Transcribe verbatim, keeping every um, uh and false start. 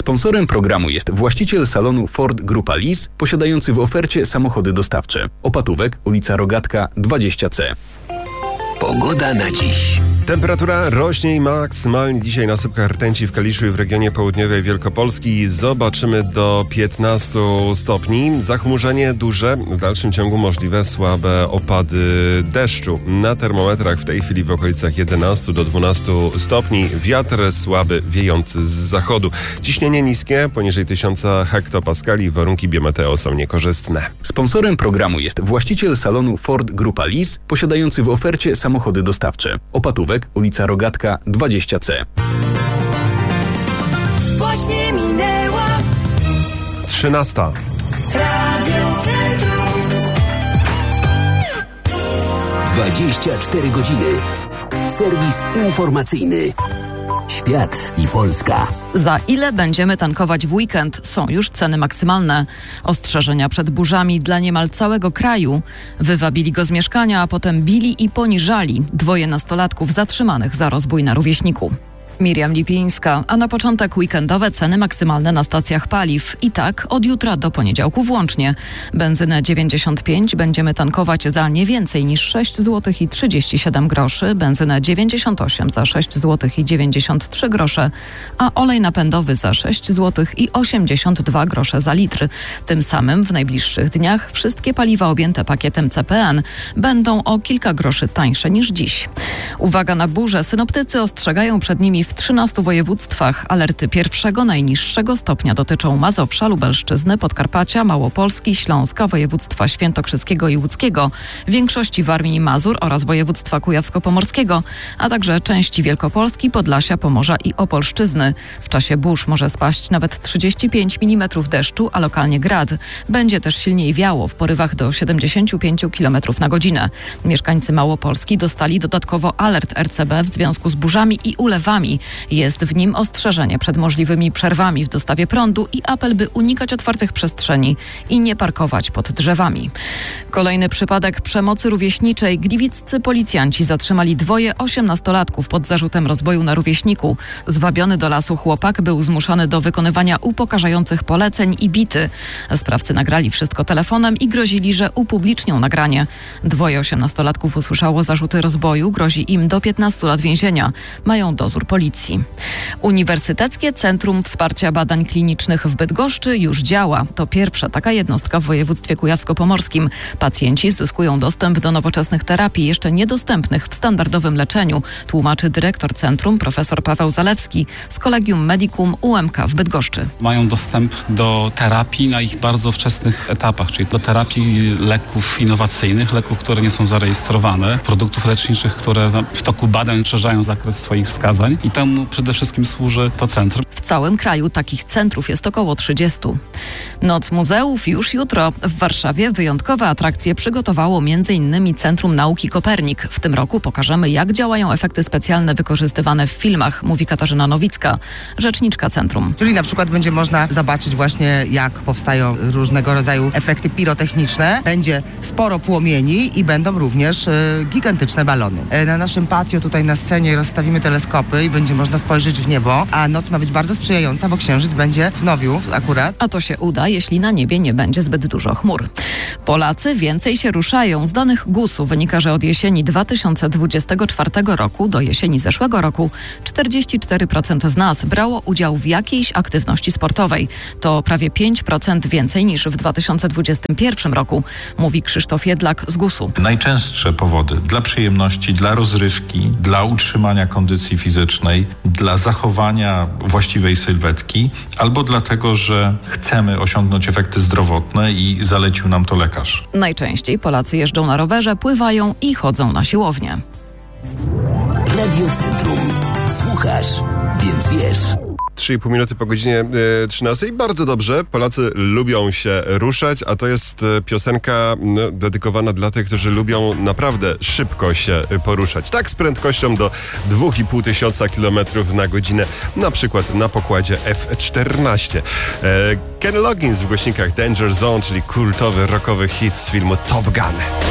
Sponsorem programu jest właściciel salonu Ford Grupa Lis, posiadający w ofercie samochody dostawcze. Opatówek, ulica Rogatka dwadzieścia C. Pogoda na dziś. Temperatura rośnie i maksymalnie dzisiaj na słupkach rtęci w Kaliszu i w regionie południowej Wielkopolski zobaczymy do piętnastu stopni. Zachmurzenie duże, w dalszym ciągu możliwe słabe opady deszczu. Na termometrach w tej chwili w okolicach jedenastu do dwunastu stopni. Wiatr słaby, wiejący z zachodu. Ciśnienie niskie, poniżej tysiąca hektopaskali. Warunki biometeo są niekorzystne. Sponsorem programu jest właściciel salonu Ford Grupa Lis, posiadający w ofercie samochody dostawcze. Opatówek, ulica Rogatka dwadzieścia C. Właśnie minęła trzynasta. Radio Centrum. dwadzieścia cztery godziny. Serwis informacyjny. Świat i Polska. Za ile będziemy tankować w weekend? Są już ceny maksymalne. Ostrzeżenia przed burzami dla niemal całego kraju. Wywabili go z mieszkania, a potem bili i poniżali dwoje nastolatków zatrzymanych za rozbój na rówieśniku. Miriam Lipińska, a na początek weekendowe ceny maksymalne na stacjach paliw. I tak od jutra do poniedziałku włącznie. Benzynę dziewięćdziesiąt pięć będziemy tankować za nie więcej niż sześć złotych i trzydzieści siedem groszy, benzynę dziewięćdziesiąt osiem za sześć złotych i dziewięćdziesiąt trzy grosze, a olej napędowy za sześć złotych i osiemdziesiąt dwa grosze za litr. Tym samym w najbliższych dniach wszystkie paliwa objęte pakietem C P N będą o kilka groszy tańsze niż dziś. Uwaga na burze. Synoptycy ostrzegają przed nimi w trzynastu województwach. Alerty pierwszego, najniższego stopnia dotyczą Mazowsza, Lubelszczyzny, Podkarpacia, Małopolski, Śląska, województwa świętokrzyskiego i łódzkiego, większości Warmii i Mazur oraz województwa kujawsko-pomorskiego, a także części Wielkopolski, Podlasia, Pomorza i Opolszczyzny. W czasie burz może spaść nawet trzydzieści pięć milimetrów deszczu, a lokalnie grad. Będzie też silniej wiało w porywach do siedemdziesiąt pięć kilometrów na godzinę. Mieszkańcy Małopolski dostali dodatkowo alert R C B w związku z burzami i ulewami. Jest w nim ostrzeżenie przed możliwymi przerwami w dostawie prądu i apel, by unikać otwartych przestrzeni i nie parkować pod drzewami. Kolejny przypadek przemocy rówieśniczej. Gliwiccy policjanci zatrzymali dwoje osiemnastolatków pod zarzutem rozboju na rówieśniku. Zwabiony do lasu chłopak był zmuszony do wykonywania upokarzających poleceń i bity. Sprawcy nagrali wszystko telefonem i grozili, że upublicznią nagranie. Dwoje osiemnastolatków usłyszało zarzuty rozboju. Grozi im do piętnastu lat więzienia. Mają dozór policji. Uniwersyteckie Centrum Wsparcia Badań Klinicznych w Bydgoszczy już działa. To pierwsza taka jednostka w województwie kujawsko-pomorskim. Pacjenci zyskują dostęp do nowoczesnych terapii jeszcze niedostępnych w standardowym leczeniu, tłumaczy dyrektor centrum profesor Paweł Zalewski z Collegium Medicum U M K w Bydgoszczy. Mają dostęp do terapii na ich bardzo wczesnych etapach, czyli do terapii leków innowacyjnych, leków, które nie są zarejestrowane, produktów leczniczych, które w toku badań szerzają zakres swoich wskazań i temu przede wszystkim służy to centrum. W całym kraju takich centrów jest około trzydziestu. Noc muzeów już jutro. W Warszawie wyjątkowe atrakcje przygotowało między innymi Centrum Nauki Kopernik. W tym roku pokażemy, jak działają efekty specjalne wykorzystywane w filmach, mówi Katarzyna Nowicka, rzeczniczka centrum. Czyli na przykład będzie można zobaczyć właśnie, jak powstają różnego rodzaju efekty pirotechniczne. Będzie sporo płomieni i będą również e, gigantyczne balony. E, na naszym patio tutaj na scenie rozstawimy teleskopy i będzie można spojrzeć w niebo, a noc ma być bardzo sprzyjająca, bo księżyc będzie w Nowiu akurat. A to się uda, jeśli na niebie nie będzie zbyt dużo chmur. Polacy więcej się ruszają. Z danych gusu wynika, że od jesieni dwa tysiące dwudziestego czwartego roku do jesieni zeszłego roku czterdzieści cztery procent z nas brało udział w jakiejś aktywności sportowej. To prawie pięć procent więcej niż w dwa tysiące dwudziestym pierwszym roku, mówi Krzysztof Jedlak z gusu. Najczęstsze powody dla przyjemności, dla rozrywki, dla utrzymania kondycji fizycznej, dla zachowania właściwej sylwetki, albo dlatego, że chcemy osiągnąć efekty zdrowotne i zalecił nam to lekarz. Najczęściej Polacy jeżdżą na rowerze, pływają i chodzą na siłownię. Radio Centrum. Słuchasz, więc wiesz. trzy i pół minuty po godzinie e, trzynastej. Bardzo dobrze. Polacy lubią się ruszać, a to jest e, piosenka no, dedykowana dla tych, którzy lubią naprawdę szybko się e, poruszać. Tak z prędkością do dwa i pół tysiąca kilometrów na godzinę, na przykład na pokładzie F czternaście. E, Ken Loggins w głośnikach Danger Zone, czyli kultowy rockowy hit z filmu Top Gun.